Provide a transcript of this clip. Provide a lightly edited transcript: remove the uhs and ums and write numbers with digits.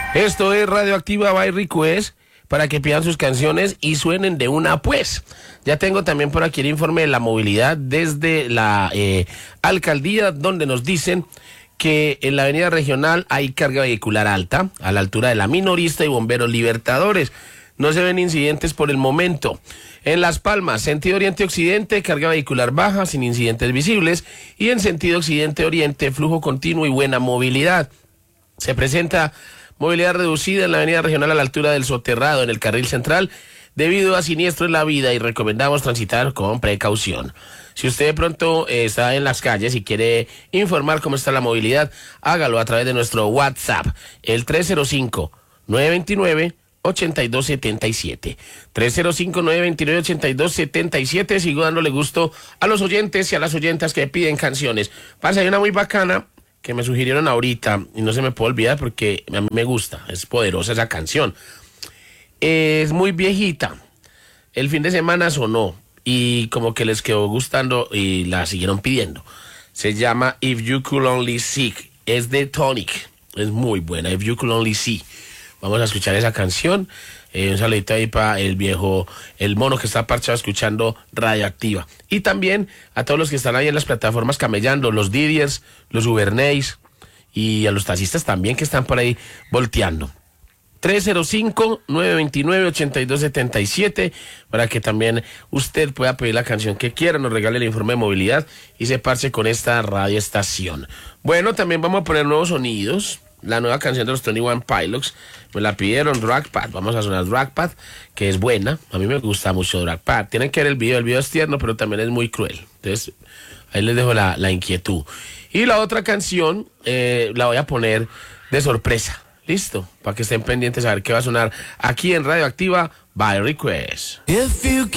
Esto es Radioactiva by Request, para que pidan sus canciones y suenen de una pues. Ya tengo también por aquí el informe de la movilidad desde la alcaldía, donde nos dicen que en la avenida regional hay carga vehicular alta, a la altura de la Minorista y Bomberos Libertadores. No se ven incidentes por el momento. En Las Palmas, sentido oriente-occidente, carga vehicular baja, sin incidentes visibles. Y en sentido occidente-oriente, flujo continuo y buena movilidad. Se presenta movilidad reducida en la avenida regional a la altura del Soterrado, en el carril central, debido a siniestro en la vida, y recomendamos transitar con precaución. Si usted de pronto está en las calles y quiere informar cómo está la movilidad, hágalo a través de nuestro WhatsApp, el 305-929-8277. 305-929-8277. Sigo dándole gusto a los oyentes y a las oyentas que piden canciones. Pasa, hay una muy bacana que me sugirieron ahorita y no se me puede olvidar porque a mí me gusta, es poderosa esa canción. Es muy viejita. El fin de semana sonó y como que les quedó gustando y la siguieron pidiendo. Se llama If You Could Only See. Es de Tonic. Es muy buena. If You Could Only See. Vamos a escuchar esa canción. Un saludito ahí para el viejo, el mono que está parchado escuchando Radioactiva. Y también a todos los que están ahí en las plataformas camellando, los Didiers, los Ubernays, y a los taxistas también que están por ahí volteando. 305-929-8277 para que también usted pueda pedir la canción que quiera, nos regale el informe de movilidad y se parche con esta radioestación. Bueno, también vamos a poner nuevos sonidos. La nueva canción de los 21 Pilots, me la pidieron, Dragpad. Vamos a sonar Dragpad, que es buena. A mí me gusta mucho Dragpad. Tienen que ver el video es tierno, pero también es muy cruel. Entonces, ahí les dejo la inquietud. Y la otra canción la voy a poner de sorpresa. ¿Listo? Para que estén pendientes a ver qué va a sonar aquí en Radioactiva by Request.